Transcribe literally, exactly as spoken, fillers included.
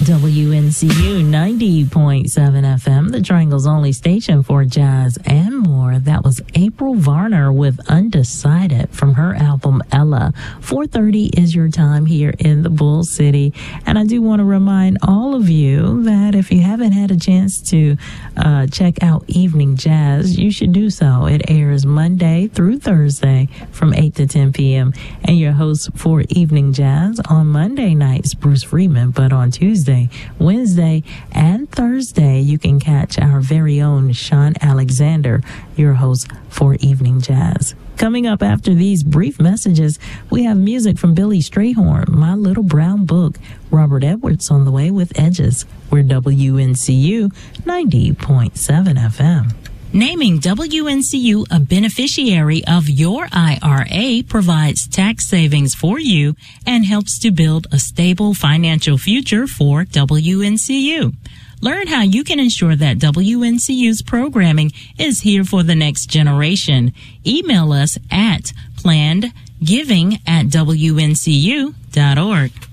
W N C U ninety point seven F M, the Triangle's only station for jazz and more. That was April Varner with Undecided from her album Ella. four thirty is your time here in the Bull City. And I do want to remind all of you that if you haven't had a chance to uh, check out Evening Jazz, you should do so. It airs Monday through Thursday from eight to ten p.m. And your host for Evening Jazz on Monday nights, Bruce Freeman, but on Tuesday, Wednesday, and Thursday, you can catch our very own Sean Alexander, your host for Evening Jazz. Coming up after these brief messages, we have music from Billy Strayhorn, My Little Brown Book, Robert Edwards on the way with Edges. We're W N C U ninety point seven F M. Naming W N C U a beneficiary of your I R A provides tax savings for you and helps to build a stable financial future for W N C U. Learn how you can ensure that W N C U's programming is here for the next generation. Email us at planned giving at W N C U dot org.